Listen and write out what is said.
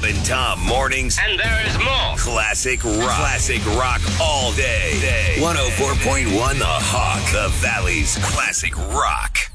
and Tom mornings. And there is more. Classic rock. Classic rock all day. 104.1 The Hawk, the Valley's classic rock.